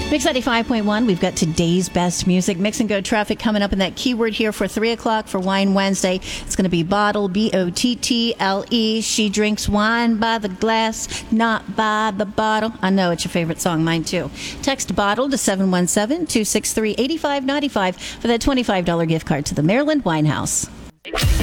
Mix 95.1, we've got today's best music. Mix and Go traffic coming up in that keyword here for 3 o'clock for Wine Wednesday. It's going to be Bottle, Bottle. She drinks wine by the glass, not by the bottle. I know it's your favorite song, mine too. Text Bottle to 717-263-8595 for that $25 gift card to the Maryland Wine House.